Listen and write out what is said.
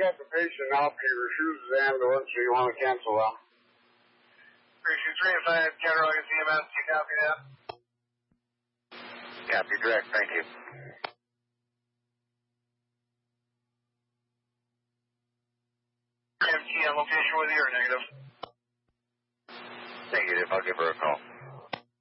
got the patient out for your shoes ambulance, so you want to cancel that. 323 5, Counter August EMS, you copy that? Copy, direct, thank you. MT on location with you or negative? Negative, I'll give her a call.